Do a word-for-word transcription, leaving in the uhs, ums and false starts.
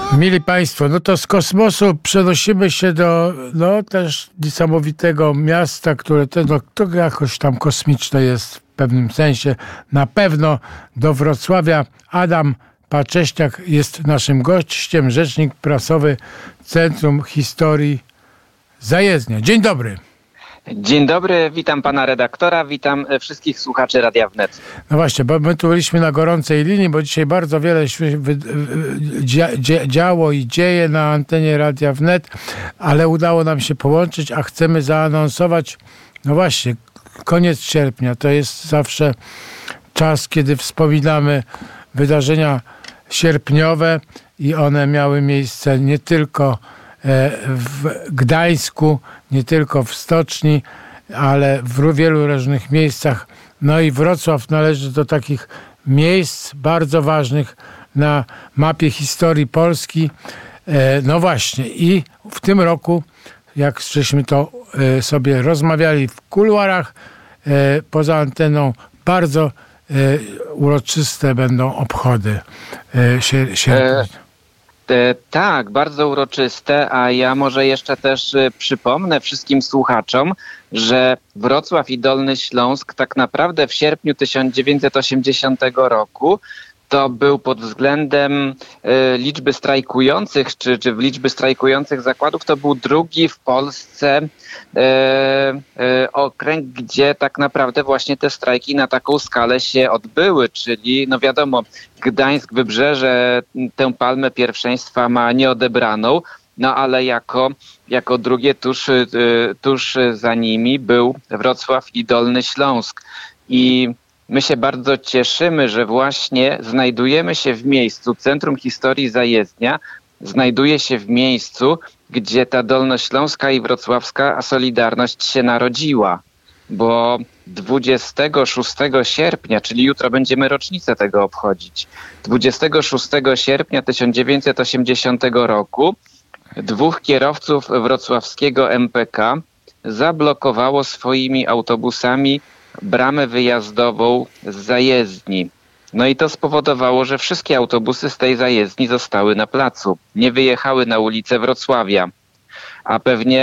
Mili Państwo, no to z kosmosu przenosimy się do no też niesamowitego miasta, które to, no, to jakoś tam kosmiczne jest w pewnym sensie. Na pewno do Wrocławia. Adam Pacześniak jest naszym gościem, rzecznik prasowy Centrum Historii Zajezdnia. Dzień dobry. Dzień dobry, witam pana redaktora, witam wszystkich słuchaczy Radia Wnet. No właśnie, bo my tu byliśmy na gorącej linii, bo dzisiaj bardzo wiele się działo i dzieje na antenie Radia Wnet, ale udało nam się połączyć, a chcemy zaanonsować, no właśnie, koniec sierpnia. To jest zawsze czas, kiedy wspominamy wydarzenia sierpniowe i one miały miejsce nie tylko w Gdańsku, nie tylko w stoczni, ale w wielu różnych miejscach. No i Wrocław należy do takich miejsc bardzo ważnych na mapie historii Polski. No właśnie, i w tym roku, jak żeśmy to sobie rozmawiali w kuluarach, poza anteną, bardzo uroczyste będą obchody sierpnia. E, tak, bardzo uroczyste, a ja może jeszcze też e, przypomnę wszystkim słuchaczom, że Wrocław i Dolny Śląsk tak naprawdę w sierpniu tysiąc dziewięćset osiemdziesiątego roku to był pod względem e, liczby strajkujących, czy, czy w liczby strajkujących zakładów, to był drugi w Polsce e, e, okręg, gdzie tak naprawdę właśnie te strajki na taką skalę się odbyły, czyli no wiadomo, Gdańsk, Wybrzeże tę palmę pierwszeństwa ma nieodebraną, no ale jako, jako drugie tuż, e, tuż za nimi był Wrocław i Dolny Śląsk. I my się bardzo cieszymy, że właśnie znajdujemy się w miejscu, Centrum Historii Zajezdnia znajduje się w miejscu, gdzie ta dolnośląska i wrocławska Solidarność się narodziła. Bo dwudziestego szóstego sierpnia, czyli jutro będziemy rocznicę tego obchodzić, dwudziestego szóstego sierpnia tysiąc dziewięćset osiemdziesiątego roku dwóch kierowców wrocławskiego M P K zablokowało swoimi autobusami bramę wyjazdową z zajezdni. No i to spowodowało, że wszystkie autobusy z tej zajezdni zostały na placu. Nie wyjechały na ulicę Wrocławia. A pewnie